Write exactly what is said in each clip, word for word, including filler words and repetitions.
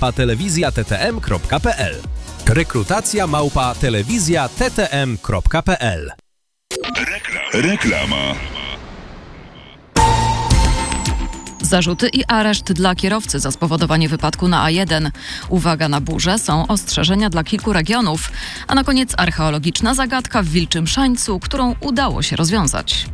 małpa telewizja t t m kropka p l. Rekrutacja małpa telewizja t t m kropka p l. Reklama. Zarzuty i areszt dla kierowcy za spowodowanie wypadku na A jeden. Uwaga na burzę, są ostrzeżenia dla kilku regionów. A na koniec archeologiczna zagadka w Wilczym Szańcu, którą udało się rozwiązać.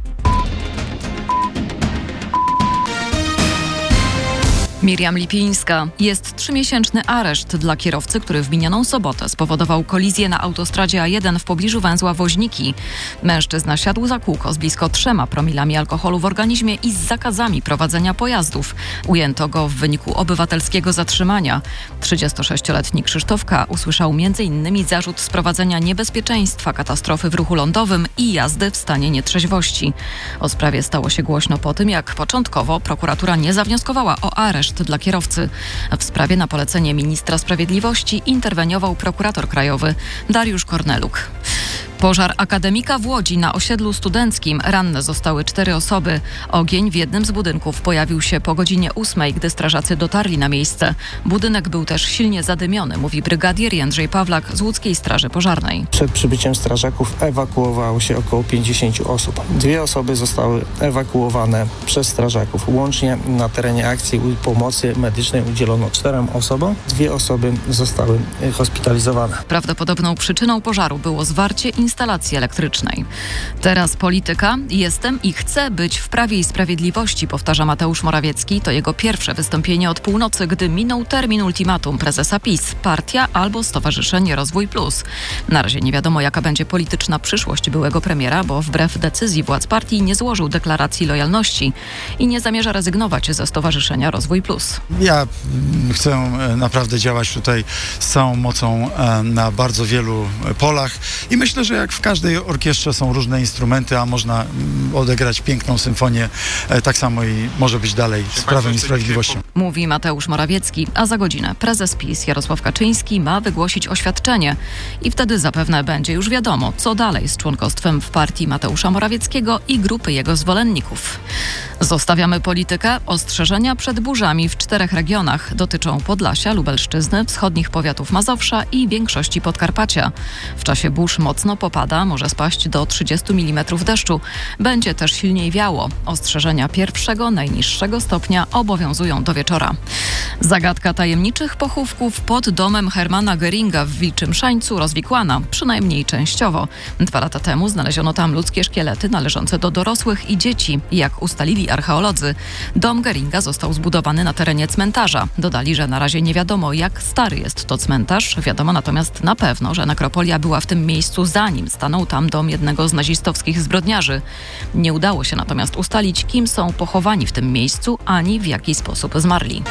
Miriam Lipińska. Jest trzymiesięczny areszt dla kierowcy, który w minioną sobotę spowodował kolizję na autostradzie A jeden w pobliżu węzła Woźniki. Mężczyzna siadł za kółko z blisko trzema promilami alkoholu w organizmie i z zakazami prowadzenia pojazdów. Ujęto go w wyniku obywatelskiego zatrzymania. trzydziestosześcioletni Krzysztof K. usłyszał między innymi zarzut sprowadzenia niebezpieczeństwa katastrofy w ruchu lądowym i jazdy w stanie nietrzeźwości. O sprawie stało się głośno po tym, jak początkowo prokuratura nie zawnioskowała o areszt dla kierowcy. W sprawie na polecenie ministra sprawiedliwości interweniował prokurator krajowy Dariusz Korneluk. Pożar akademika w Łodzi na osiedlu studenckim. Ranne zostały cztery osoby. Ogień w jednym z budynków pojawił się po godzinie ósmej, gdy strażacy dotarli na miejsce. Budynek był też silnie zadymiony, mówi brygadier Jędrzej Pawlak z Łódzkiej Straży Pożarnej. Przed przybyciem strażaków ewakuowało się około pięćdziesięciu osób. Dwie osoby zostały ewakuowane przez strażaków. Łącznie na terenie akcji pomocy medycznej udzielono czterem osobom. Dwie osoby zostały hospitalizowane. Prawdopodobną przyczyną pożaru było zwarcie instalacji elektrycznej. Teraz polityka. Jestem i chcę być w Prawie i Sprawiedliwości, powtarza Mateusz Morawiecki. To jego pierwsze wystąpienie od północy, gdy minął termin ultimatum prezesa PiS. Partia albo Stowarzyszenie Rozwój Plus. Na razie nie wiadomo, jaka będzie polityczna przyszłość byłego premiera, bo wbrew decyzji władz partii nie złożył deklaracji lojalności i nie zamierza rezygnować ze Stowarzyszenia Rozwój Plus. Ja chcę naprawdę działać tutaj z całą mocą na bardzo wielu polach i myślę, że jak w każdej orkiestrze są różne instrumenty, a można odegrać piękną symfonię, tak samo i może być dalej z Prawem i Sprawiedliwością. Mówi Mateusz Morawiecki, a za godzinę prezes PiS Jarosław Kaczyński ma wygłosić oświadczenie i wtedy zapewne będzie już wiadomo, co dalej z członkostwem w partii Mateusza Morawieckiego i grupy jego zwolenników. Zostawiamy politykę. Ostrzeżenia przed burzami w czterech regionach dotyczą Podlasia, Lubelszczyzny, wschodnich powiatów Mazowsza i większości Podkarpacia. W czasie burz mocno popada, może spaść do trzydziestu milimetrów deszczu. Będzie też silniej wiało. Ostrzeżenia pierwszego, najniższego stopnia obowiązują do wieczora. Zagadka tajemniczych pochówków pod domem Hermana Göringa w Wilczym Szańcu rozwikłana, przynajmniej częściowo. Dwa lata temu znaleziono tam ludzkie szkielety należące do dorosłych i dzieci. Jak ustalili archeolodzy, dom Göringa został zbudowany na terenie cmentarza. Dodali, że na razie nie wiadomo, jak stary jest to cmentarz. Wiadomo natomiast na pewno, że nekropolia była w tym miejscu zanim stanął tam dom jednego z nazistowskich zbrodniarzy. Nie udało się natomiast ustalić, kim są pochowani w tym miejscu, ani w jaki sposób zmarli.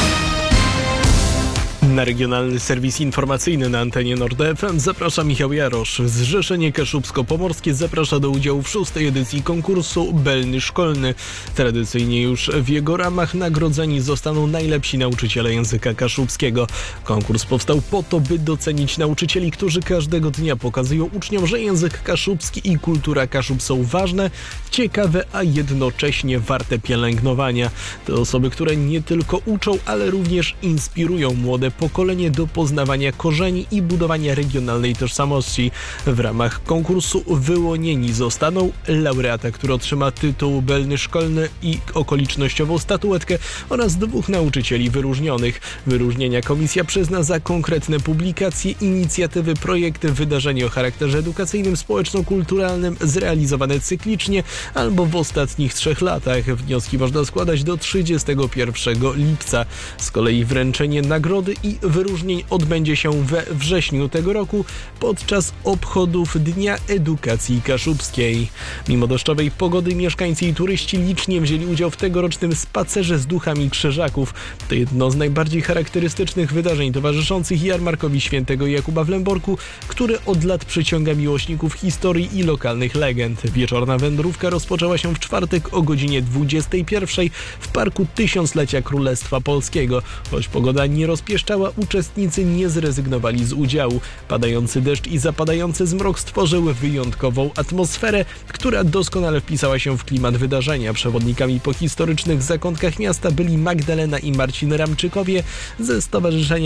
Na regionalny serwis informacyjny na antenie Nord F M zaprasza Michał Jarosz. Zrzeszenie Kaszubsko-Pomorskie zaprasza do udziału w szóstej edycji konkursu Belny Szkolny. Tradycyjnie już w jego ramach nagrodzeni zostaną najlepsi nauczyciele języka kaszubskiego. Konkurs powstał po to, by docenić nauczycieli, którzy każdego dnia pokazują uczniom, że język kaszubski i kultura Kaszub są ważne, ciekawe, a jednocześnie warte pielęgnowania. To osoby, które nie tylko uczą, ale również inspirują młode pokolenie do poznawania korzeni i budowania regionalnej tożsamości. W ramach konkursu wyłonieni zostaną laureata, który otrzyma tytuł Belny Szkolny i okolicznościową statuetkę oraz dwóch nauczycieli wyróżnionych. Wyróżnienia komisja przyzna za konkretne publikacje, inicjatywy, projekty, wydarzenia o charakterze edukacyjnym, społeczno-kulturalnym, zrealizowane cyklicznie albo w ostatnich trzech latach. Wnioski można składać do trzydziestego pierwszego lipca. Z kolei wręczenie nagrody i wyróżnień odbędzie się we wrześniu tego roku podczas obchodów Dnia Edukacji Kaszubskiej. Mimo deszczowej pogody mieszkańcy i turyści licznie wzięli udział w tegorocznym spacerze z duchami krzyżaków. To jedno z najbardziej charakterystycznych wydarzeń towarzyszących jarmarkowi świętego Jakuba w Lęborku, który od lat przyciąga miłośników historii i lokalnych legend. Wieczorna wędrówka rozpoczęła się w czwartek o godzinie dwudziestej pierwszej w Parku Tysiąclecia Królestwa Polskiego. Choć pogoda nie rozpieszczała, uczestnicy nie zrezygnowali z udziału. Padający deszcz i zapadający zmrok stworzyły wyjątkową atmosferę, która doskonale wpisała się w klimat wydarzenia. Przewodnikami po historycznych zakątkach miasta byli Magdalena i Marcin Ramczykowie ze Stowarzyszenia